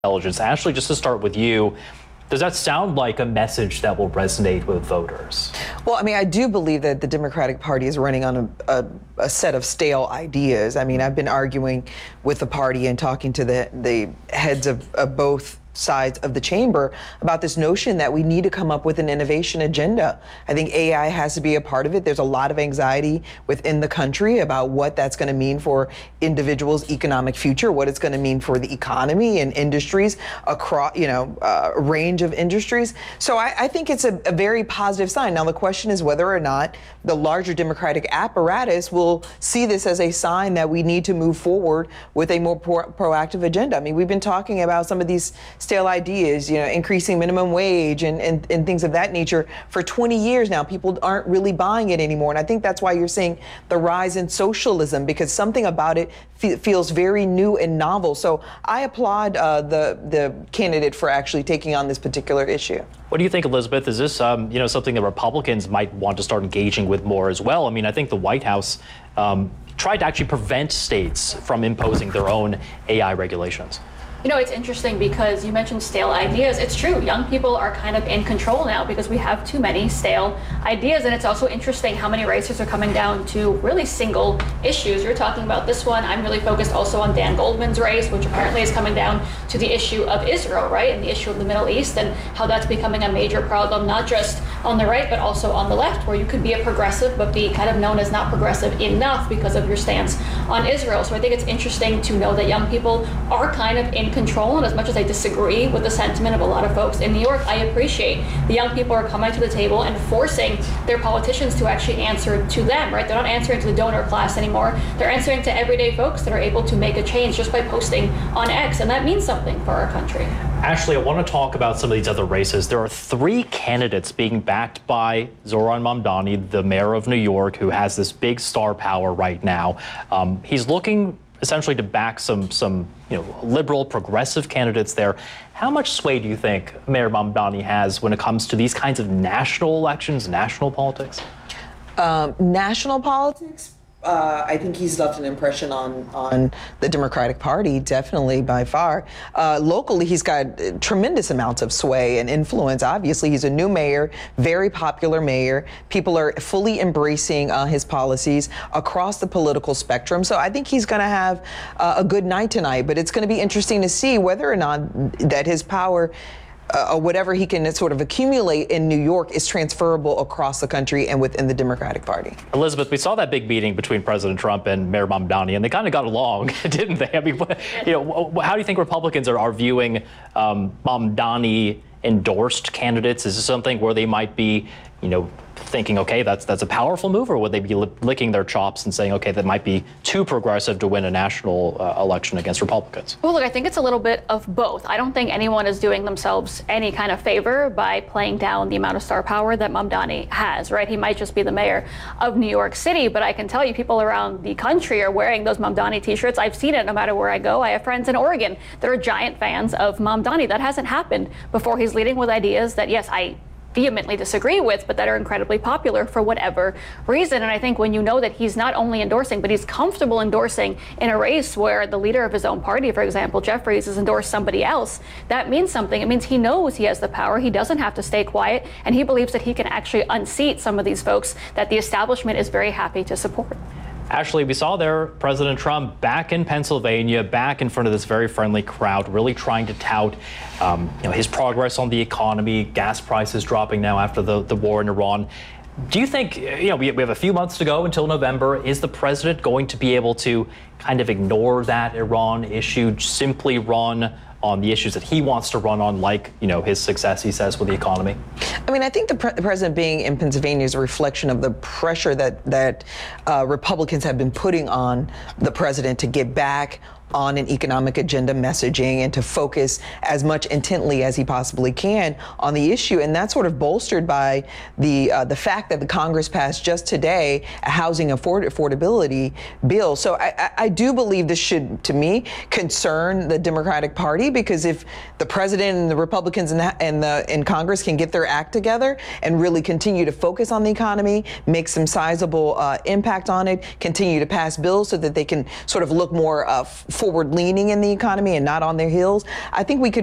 intelligence. Ashley, just to start with you, does that sound like a message that will resonate with voters? Well, I mean, I do believe that the Democratic Party is running on a set of stale ideas. I mean, I've been arguing with the party and talking to the heads of both sides of the chamber about this notion that we need to come up with an innovation agenda. I think AI has to be a part of it. There's a lot of anxiety within the country about what that's going to mean for individuals' economic future, what it's going to mean for the economy and industries across, a range of industries. So I think it's a very positive sign. Now, the question is whether or not the larger Democratic apparatus will see this as a sign that we need to move forward with a more proactive agenda. I mean, we've been talking about some of these stale ideas, increasing minimum wage and things of that nature for 20 years now. People aren't really buying it anymore. And I think that's why you're seeing the rise in socialism, because something about it feels very new and novel. So I applaud the candidate for actually taking on this particular issue. What do you think, Elizabeth? Is this something that Republicans might want to start engaging with more as well? I mean, I think the White House tried to actually prevent states from imposing their own AI regulations. It's interesting because you mentioned stale ideas. It's true. Young people are kind of in control now because we have too many stale ideas. And it's also interesting how many races are coming down to really single issues. You're talking about this one. I'm really focused also on Dan Goldman's race, which apparently is coming down to the issue of Israel, right? And the issue of the Middle East and how that's becoming a major problem, not just on the right, but also on the left, where you could be a progressive, but be kind of known as not progressive enough because of your stance on Israel. So I think it's interesting to know that young people are kind of in control, and as much as I disagree with the sentiment of a lot of folks in New York, I appreciate the young people are coming to the table and forcing their politicians to actually answer to them, right? They're not answering to the donor class anymore. They're answering to everyday folks that are able to make a change just by posting on X, and that means something for our country. Ashley, I want to talk about some of these other races. There are 3 candidates being backed by Zohran Mamdani, the mayor of New York, who has this big star power right now. He's looking essentially to back some liberal, progressive candidates there. How much sway do you think Mayor Mamdani has when it comes to these kinds of national elections, national politics? National politics? I think he's left an impression on the Democratic Party, definitely, by far. Locally, he's got tremendous amounts of sway and influence. Obviously, he's a new mayor, very popular mayor. People are fully embracing his policies across the political spectrum. So I think he's going to have a good night tonight. But it's going to be interesting to see whether or not that his power or whatever he can sort of accumulate in New York is transferable across the country and within the Democratic Party. Elizabeth, we saw that big meeting between President Trump and Mayor Mamdani, and they kind of got along, didn't they? I mean, how do you think Republicans are viewing Mamdani endorsed candidates? Is this something where they might be, thinking, okay, that's a powerful move, or would they be licking their chops and saying, okay, that might be too progressive to win a national election against Republicans? Well, look, I think it's a little bit of both. I don't think anyone is doing themselves any kind of favor by playing down the amount of star power that Mamdani has, right? He might just be the mayor of New York City, but I can tell you people around the country are wearing those Mamdani t-shirts. I've seen it no matter where I go. I have friends in Oregon that are giant fans of Mamdani. That hasn't happened before. He's leading with ideas that, yes, I vehemently disagree with, but that are incredibly popular for whatever reason. And I think when you know that he's not only endorsing, but he's comfortable endorsing in a race where the leader of his own party, for example, Jeffries, has endorsed somebody else, that means something. It means he knows he has the power. He doesn't have to stay quiet, and he believes that he can actually unseat some of these folks that the establishment is very happy to support. Ashley, we saw there President Trump back in Pennsylvania, back in front of this very friendly crowd, really trying to tout his progress on the economy, gas prices dropping now after the war in Iran. Do you think, we have a few months to go until November, is the president going to be able to kind of ignore that Iran issue, simply run on the issues that he wants to run on, like, his success, he says, with the economy? I mean, I think the president being in Pennsylvania is a reflection of the pressure that Republicans have been putting on the president to get back on an economic agenda messaging and to focus as much intently as he possibly can on the issue. And that's sort of bolstered by the fact that the Congress passed just today a housing affordability bill. So I do believe this should, to me, concern the Democratic Party, because if the president and the Republicans in Congress can get their act together and really continue to focus on the economy, make some sizable impact on it, continue to pass bills so that they can sort of look more forward leaning in the economy and not on their heels, I think we could